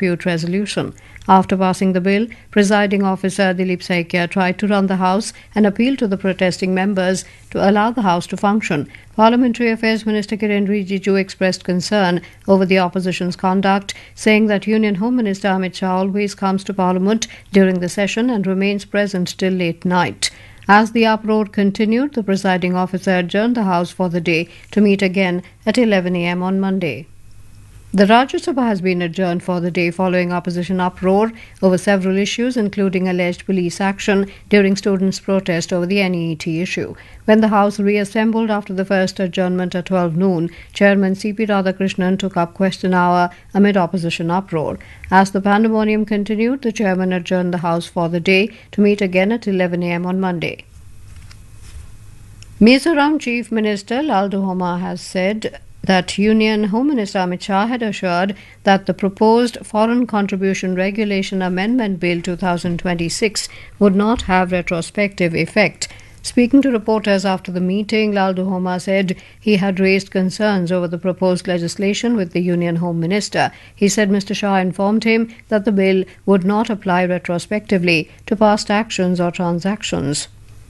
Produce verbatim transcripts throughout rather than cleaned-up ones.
dispute resolution. After passing the bill, Presiding Officer Dilip Saikia tried to run the House and appealed to the protesting members to allow the House to function. Parliamentary Affairs Minister Kiren Rijiju expressed concern over the opposition's conduct, saying that Union Home Minister Amit Shah always comes to Parliament during the session and remains present till late night. As the uproar continued, the presiding officer adjourned the House for the day to meet again at eleven a m on Monday. The Rajya Sabha has been adjourned for the day following opposition uproar over several issues, including alleged police action during students' protest over the N E E T issue. When the House reassembled after the first adjournment at twelve noon, Chairman C P Radhakrishnan took up question hour amid opposition uproar. As the pandemonium continued, the chairman adjourned the House for the day to meet again at eleven a m on Monday. Mizoram Chief Minister Laldu Homa has said that Union Home Minister Amit Shah had assured that the proposed Foreign Contribution Regulation Amendment Bill twenty twenty-six would not have retrospective effect. Speaking to reporters after the meeting, Laldu Homa said he had raised concerns over the proposed legislation with the Union Home Minister. He said Mister Shah informed him that the bill would not apply retrospectively to past actions or transactions.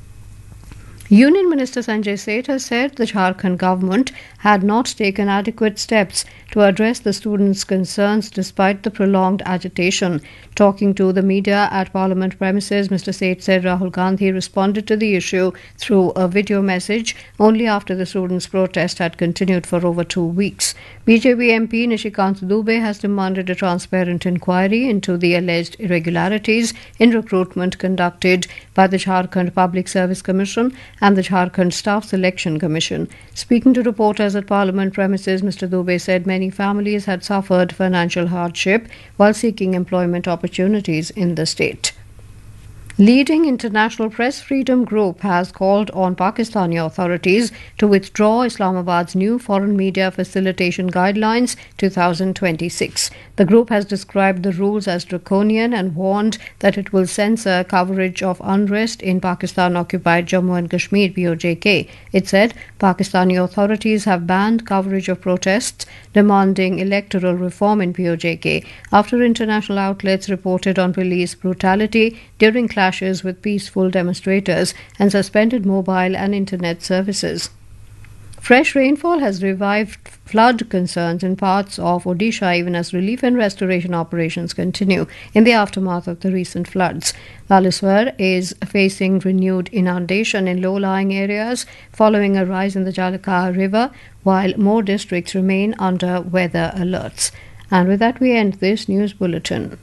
Union Minister Sanjay Seth has said the Jharkhand government had not taken adequate steps to address the students' concerns despite the prolonged agitation. Talking to the media at Parliament premises, Mister Seth said Rahul Gandhi responded to the issue through a video message only after the students' protest had continued for over two weeks. B J P M P Nishikant Dubey has demanded a transparent inquiry into the alleged irregularities in recruitment conducted by the Jharkhand Public Service Commission and the Jharkhand Staff Selection Commission. Speaking to reporters at Parliament premises, Mister Dubey said many families had suffered financial hardship while seeking employment opportunities in the state. Leading international press freedom group has called on Pakistani authorities to withdraw Islamabad's new foreign media facilitation guidelines twenty twenty-six. The group has described the rules as draconian and warned that it will censor coverage of unrest in Pakistan-occupied Jammu and Kashmir P O J K. It said Pakistani authorities have banned coverage of protests demanding electoral reform in P O J K after international outlets reported on police brutality during clashes with peaceful demonstrators and suspended mobile and internet services. Fresh rainfall has revived flood concerns in parts of Odisha even as relief and restoration operations continue in the aftermath of the recent floods. Balaswar is facing renewed inundation in low-lying areas following a rise in the Jalaka River, while more districts remain under weather alerts. And with that, we end this news bulletin.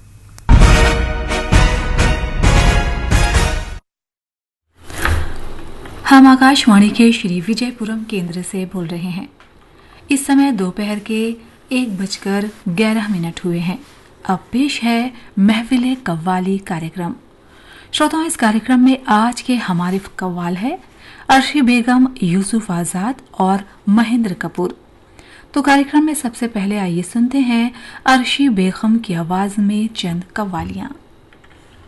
हम आकाशवाणी के श्री विजयपुरम केंद्र से बोल रहे हैं। इस समय दोपहर के एक बजकर ग्यारह मिनट हुए हैं। अब पेश है महफिल कव्वाली कार्यक्रम। श्रोताओं, इस कार्यक्रम में आज के हमारे कव्वाल है अर्शी बेगम, यूसुफ आज़ाद और महेंद्र कपूर। तो कार्यक्रम में सबसे पहले आइए सुनते हैं अर्शी बेगम की आवाज में चंद कव्वालियां।